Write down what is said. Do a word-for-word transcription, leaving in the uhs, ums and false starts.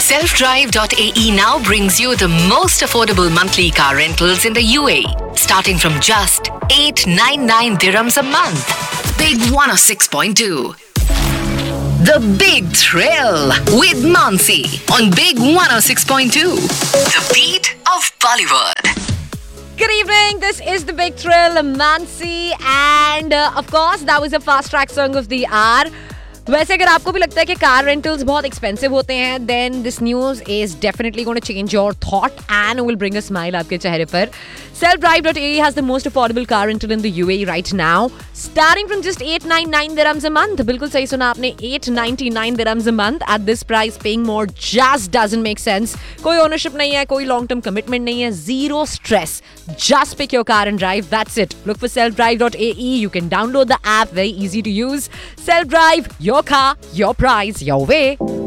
self drive dot a e now brings you the most affordable monthly car rentals in the U A E, starting from just eight hundred ninety-nine dirhams a month. Big one oh six point two. The Big Thrill with Mansi on Big one oh six point two. The beat of Bollywood. Good evening, this is The Big Thrill, Mansi, and uh, of course that was a fast track song of the hour. वैसे अगर आपको भी लगता है कि car rentals बहुत expensive होते हैं, then this news is definitely going to change your thought and will bring a smile आपके चेहरे पर. self drive dot a e has the most affordable car rental in the U A E right now, starting from just eight hundred ninety-nine dirhams a month. बिल्कुल सही सुना आपने, eight hundred ninety-nine dirhams a month. At this price, paying more just doesn't make sense. कोई ownership नहीं है, कोई long term commitment नहीं है, zero stress. Just pick your car and drive. That's it. Look for self drive dot a e. You can download the app, very easy to use. Self Drive, your car, your price, your way.